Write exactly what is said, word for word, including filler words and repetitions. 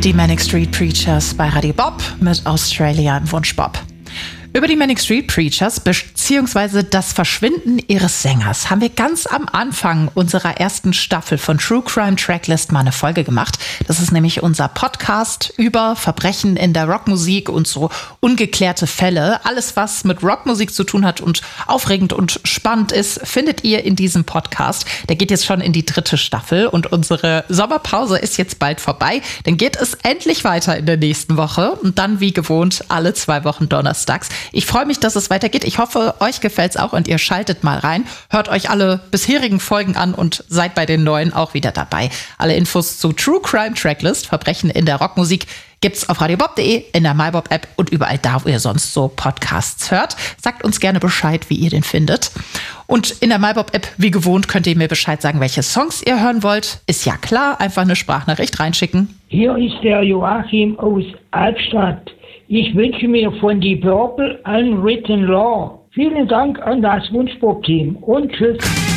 Die Manic Street Preachers bei Radio Bob mit Australia im Wunschbob. Über die Manic Street Preachers bzw. das Verschwinden ihres Sängers haben wir ganz am Anfang unserer ersten Staffel von True Crime Tracklist mal eine Folge gemacht. Das ist nämlich unser Podcast über Verbrechen in der Rockmusik und so ungeklärte Fälle. Alles, was mit Rockmusik zu tun hat und aufregend und spannend ist, findet ihr in diesem Podcast. Der geht jetzt schon in die dritte Staffel und unsere Sommerpause ist jetzt bald vorbei. Dann geht es endlich weiter in der nächsten Woche und dann wie gewohnt alle zwei Wochen donnerstags. Ich freue mich, dass es weitergeht. Ich hoffe, euch gefällt's auch und ihr schaltet mal rein. Hört euch alle bisherigen Folgen an und seid bei den neuen auch wieder dabei. Alle Infos zu True Crime Tracklist, Verbrechen in der Rockmusik, gibt's auf radiobob punkt de, in der MyBob-App und überall da, wo ihr sonst so Podcasts hört. Sagt uns gerne Bescheid, wie ihr den findet. Und in der MyBob-App, wie gewohnt, könnt ihr mir Bescheid sagen, welche Songs ihr hören wollt. Ist ja klar, einfach eine Sprachnachricht reinschicken. Hier ist der Joachim aus Albstadt. Ich wünsche mir von die Purple Unwritten Law. Vielen Dank an das Wunschbob-Team und tschüss.